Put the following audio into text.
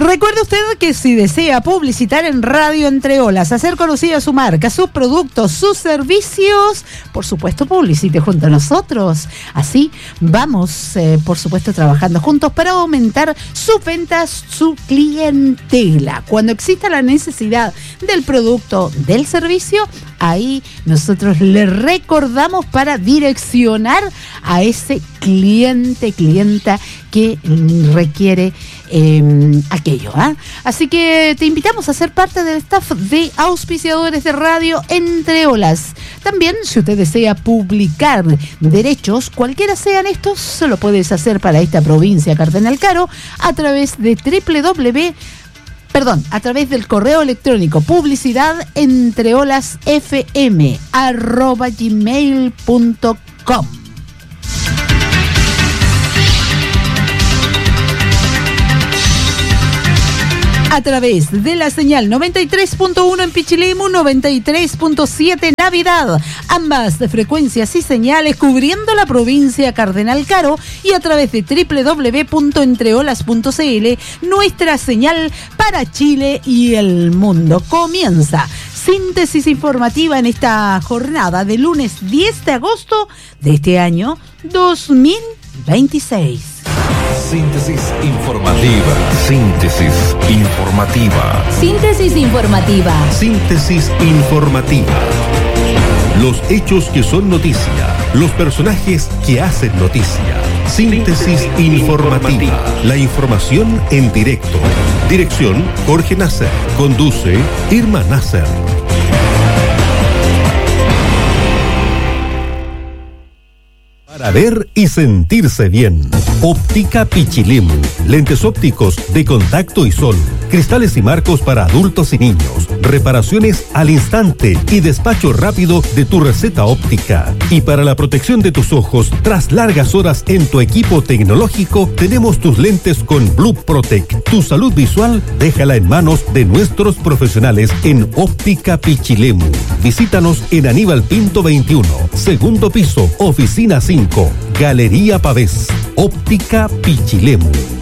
Recuerde usted que si desea publicitar en Radio Entre Olas, hacer conocida su marca, sus productos, sus servicios, por supuesto publicite junto a nosotros. Así vamos, por supuesto, trabajando juntos para aumentar sus ventas, su clientela. Cuando exista la necesidad del producto, del servicio, ahí nosotros le recordamos para direccionar a ese clienta que requiere aquello. Así que te invitamos a ser parte del staff de auspiciadores de Radio Entre Olas. También, si usted desea publicar derechos, cualquiera sean estos, se lo puedes hacer para esta provincia Cardenal Caro a través de a través del correo electrónico publicidadentreolasfm@gmail.com. A través de la señal 93.1 en Pichilemu, 93.7 en Navidad, ambas de frecuencias y señales cubriendo la provincia Cardenal Caro, y a través de www.entreolas.cl, nuestra señal para Chile y el mundo. Comienza síntesis informativa en esta jornada de lunes 10 de agosto de este año 2026. Síntesis informativa. Síntesis informativa. Síntesis informativa. Síntesis informativa. Los hechos que son noticia. Los personajes que hacen noticia. Síntesis informativa. La información en directo. Dirección: Jorge Nasser. Conduce: Irma Nasser. Para ver y sentirse bien. Óptica Pichilemu. Lentes ópticos de contacto y sol. Cristales y marcos para adultos y niños. Reparaciones al instante y despacho rápido de tu receta óptica. Y para la protección de tus ojos, tras largas horas en tu equipo tecnológico, tenemos tus lentes con Blue Protect. Tu salud visual, déjala en manos de nuestros profesionales en Óptica Pichilemu. Visítanos en Aníbal Pinto 21, segundo piso, oficina 5, Galería Pavés. Óptica Pichilemu.